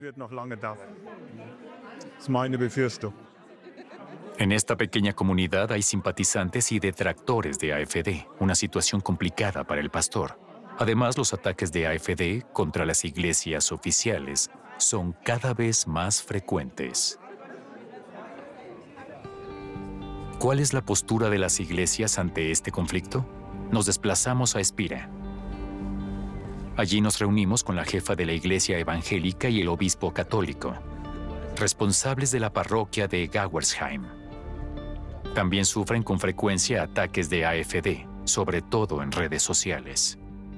En esta pequeña comunidad hay simpatizantes y detractores de AfD, una situación complicada para el pastor. Además, los ataques de AfD contra las iglesias oficiales son cada vez más frecuentes. ¿Cuál es la postura de las iglesias ante este conflicto? Nos desplazamos a Espira. Allí nos reunimos con la jefa de la iglesia evangélica y el obispo católico, responsables de la parroquia de Gauersheim. También sufren con frecuencia ataques de AfD, sobre todo en redes sociales.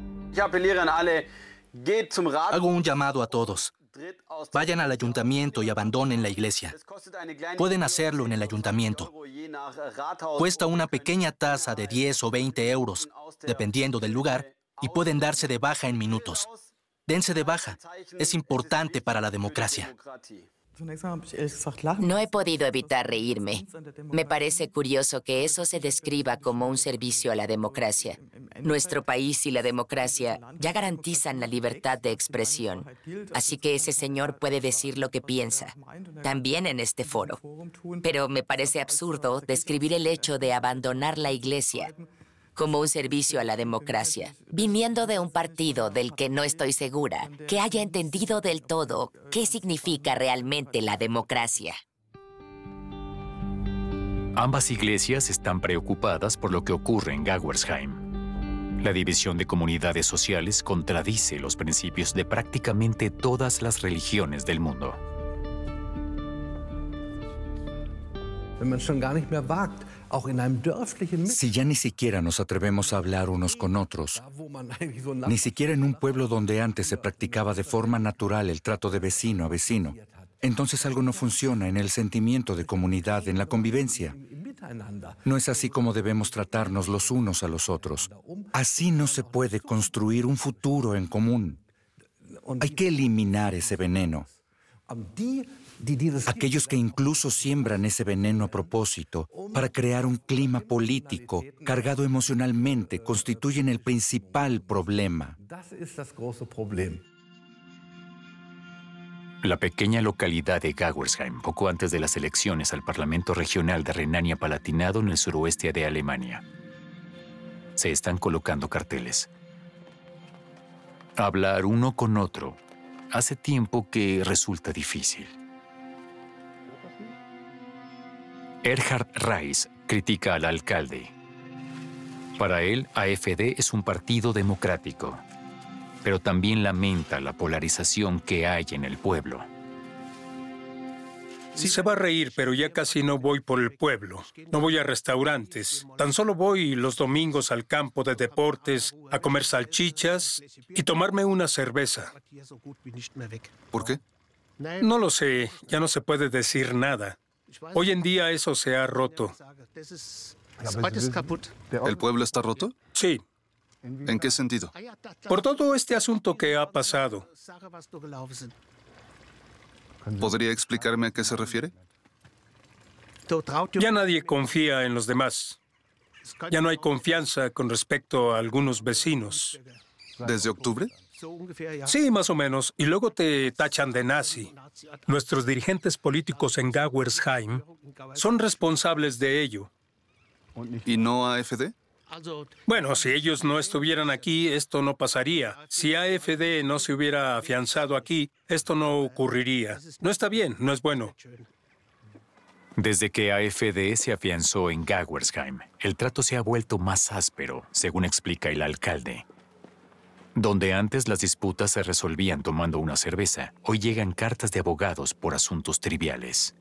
Hago un llamado a todos. Vayan al ayuntamiento y abandonen la iglesia. Pueden hacerlo en el ayuntamiento. Cuesta una pequeña tasa de 10 o 20 euros, dependiendo del lugar, y pueden darse de baja en minutos. Dense de baja. Es importante para la democracia. No he podido evitar reírme. Me parece curioso que eso se describa como un servicio a la democracia. Nuestro país y la democracia ya garantizan la libertad de expresión, así que ese señor puede decir lo que piensa, también en este foro. Pero me parece absurdo describir el hecho de abandonar la iglesia como un servicio a la democracia, viniendo de un partido del que no estoy segura que haya entendido del todo qué significa realmente la democracia. Ambas iglesias están preocupadas por lo que ocurre en Gauersheim. La división de comunidades sociales contradice los principios de prácticamente todas las religiones del mundo. Si ya ni siquiera nos atrevemos a hablar unos con otros, ni siquiera en un pueblo donde antes se practicaba de forma natural el trato de vecino a vecino, entonces algo no funciona en el sentimiento de comunidad, en la convivencia. No es así como debemos tratarnos los unos a los otros. Así no se puede construir un futuro en común. Hay que eliminar ese veneno. Aquellos que incluso siembran ese veneno a propósito para crear un clima político cargado emocionalmente constituyen el principal problema. La pequeña localidad de Gauersheim, poco antes de las elecciones al Parlamento Regional de Renania-Palatinado en el suroeste de Alemania. Se están colocando carteles. Hablar uno con otro hace tiempo que resulta difícil. Erhard Reis critica al alcalde. Para él, AfD es un partido democrático, pero también lamenta la polarización que hay en el pueblo. Sí, se va a reír, pero ya casi no voy por el pueblo. No voy a restaurantes. Tan solo voy los domingos al campo de deportes a comer salchichas y tomarme una cerveza. ¿Por qué? No lo sé, ya no se puede decir nada. Hoy en día eso se ha roto. ¿El pueblo está roto? Sí. ¿En qué sentido? Por todo este asunto que ha pasado. ¿Podría explicarme a qué se refiere? Ya nadie confía en los demás. Ya no hay confianza con respecto a algunos vecinos. ¿Desde octubre? Sí, más o menos. Y luego te tachan de nazi. Nuestros dirigentes políticos en Gauersheim son responsables de ello. ¿Y no AfD? Bueno, si ellos no estuvieran aquí, esto no pasaría. Si AfD no se hubiera afianzado aquí, esto no ocurriría. No está bien, no es bueno. Desde que AfD se afianzó en Gauersheim, el trato se ha vuelto más áspero, según explica el alcalde. Donde antes las disputas se resolvían tomando una cerveza, hoy llegan cartas de abogados por asuntos triviales.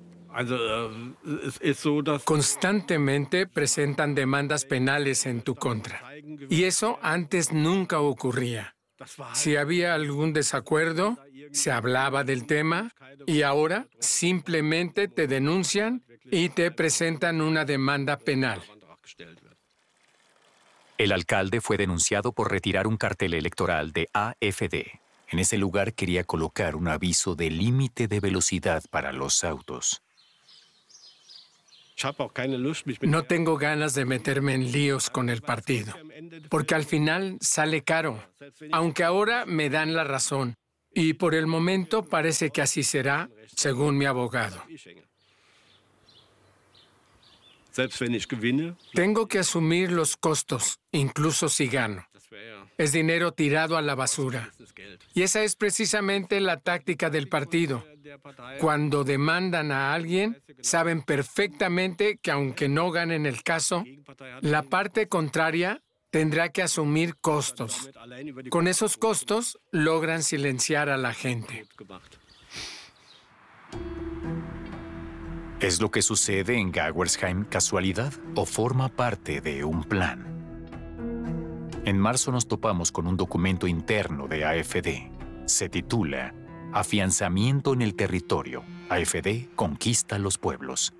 Constantemente presentan demandas penales en tu contra. Y eso antes nunca ocurría. Si había algún desacuerdo, se hablaba del tema y ahora simplemente te denuncian y te presentan una demanda penal. El alcalde fue denunciado por retirar un cartel electoral de AfD. En ese lugar quería colocar un aviso de límite de velocidad para los autos. No tengo ganas de meterme en líos con el partido, porque al final sale caro, aunque ahora me dan la razón. Y por el momento parece que así será, según mi abogado. Tengo que asumir los costos, incluso si gano. Es dinero tirado a la basura. Y esa es precisamente la táctica del partido. Cuando demandan a alguien, saben perfectamente que aunque no ganen el caso, la parte contraria tendrá que asumir costos. Con esos costos, logran silenciar a la gente. ¿Es lo que sucede en Gaggersheim casualidad o forma parte de un plan? En marzo nos topamos con un documento interno de AfD. Se titula Afianzamiento en el territorio. AfD conquista los pueblos.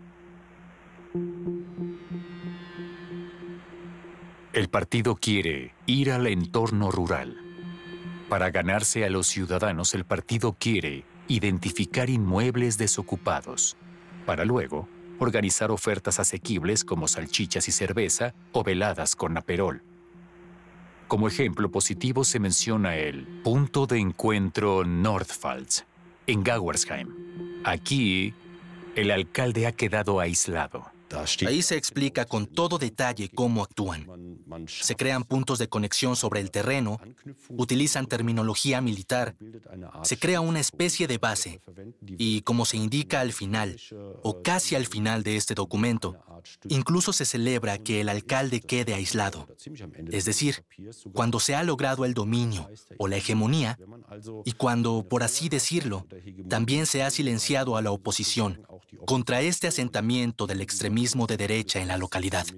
El partido quiere ir al entorno rural. Para ganarse a los ciudadanos, el partido quiere identificar inmuebles desocupados, para luego organizar ofertas asequibles como salchichas y cerveza o veladas con aperol. Como ejemplo positivo se menciona el punto de encuentro Nordpfalz, en Gaggersheim. Aquí, el alcalde ha quedado aislado. Ahí se explica con todo detalle cómo actúan. Se crean puntos de conexión sobre el terreno, utilizan terminología militar, se crea una especie de base y, como se indica al final, o casi al final de este documento, incluso se celebra que el alcalde quede aislado. Es decir, cuando se ha logrado el dominio o la hegemonía y cuando, por así decirlo, también se ha silenciado a la oposición contra este asentamiento del extremismo de derecha en la localidad.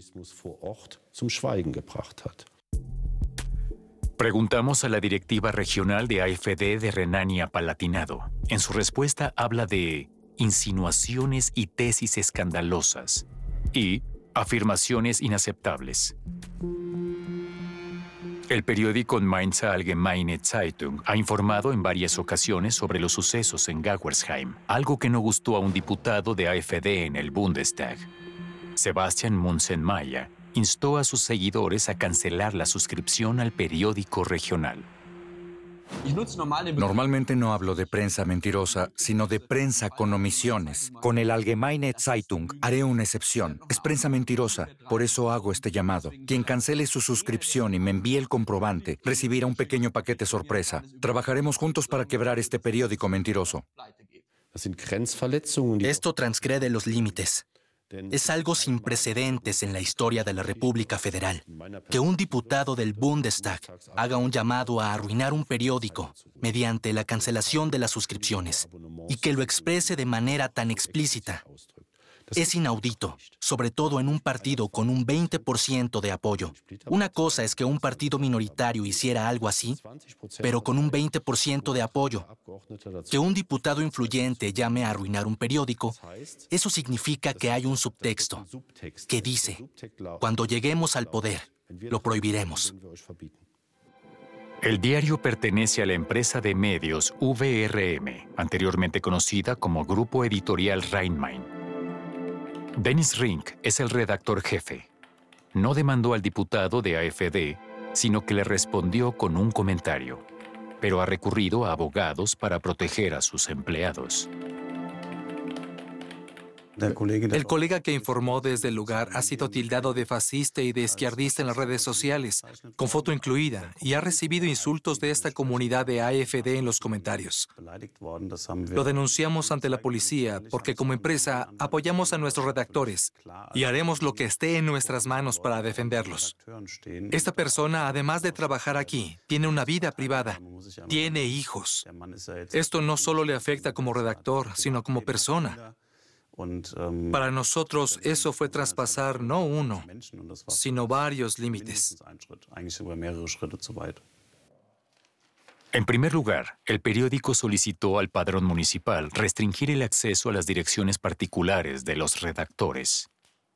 Preguntamos a la directiva regional de AfD de Renania-Palatinado. En su respuesta habla de insinuaciones y tesis escandalosas y afirmaciones inaceptables. El periódico Mainzer Allgemeine Zeitung ha informado en varias ocasiones sobre los sucesos en Gaggersheim, algo que no gustó a un diputado de AfD en el Bundestag. Sebastian Munzenmaier instó a sus seguidores a cancelar la suscripción al periódico regional. Normalmente no hablo de prensa mentirosa, sino de prensa con omisiones. Con el Allgemeine Zeitung haré una excepción. Es prensa mentirosa, por eso hago este llamado. Quien cancele su suscripción y me envíe el comprobante, recibirá un pequeño paquete sorpresa. Trabajaremos juntos para quebrar este periódico mentiroso. Esto transgrede los límites. Es algo sin precedentes en la historia de la República Federal, que un diputado del Bundestag haga un llamado a arruinar un periódico mediante la cancelación de las suscripciones y que lo exprese de manera tan explícita. Es inaudito, sobre todo en un partido con un 20% de apoyo. Una cosa es que un partido minoritario hiciera algo así, pero con un 20% de apoyo. Que un diputado influyente llame a arruinar un periódico, eso significa que hay un subtexto que dice, cuando lleguemos al poder, lo prohibiremos. El diario pertenece a la empresa de medios VRM, anteriormente conocida como Grupo Editorial Rhein-Main. Dennis Rink es el redactor jefe. No demandó al diputado de AfD, sino que le respondió con un comentario, pero ha recurrido a abogados para proteger a sus empleados. El colega que informó desde el lugar ha sido tildado de fascista y de izquierdista en las redes sociales, con foto incluida, y ha recibido insultos de esta comunidad de AfD en los comentarios. Lo denunciamos ante la policía porque como empresa apoyamos a nuestros redactores y haremos lo que esté en nuestras manos para defenderlos. Esta persona, además de trabajar aquí, tiene una vida privada, tiene hijos. Esto no solo le afecta como redactor, sino como persona. Para nosotros eso fue traspasar no uno, sino varios límites. En primer lugar, el periódico solicitó al padrón municipal restringir el acceso a las direcciones particulares de los redactores.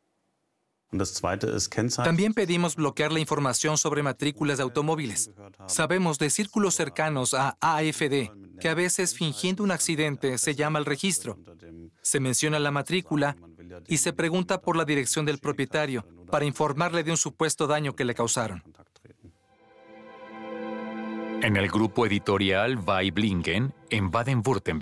También pedimos bloquear la información sobre matrículas de automóviles. Sabemos de círculos cercanos a AfD que a veces, fingiendo un accidente, se llama al registro. Se menciona la matrícula y se pregunta por la dirección del propietario para informarle de un supuesto daño que le causaron. En el grupo editorial Weiblingen, en Baden-Württemberg.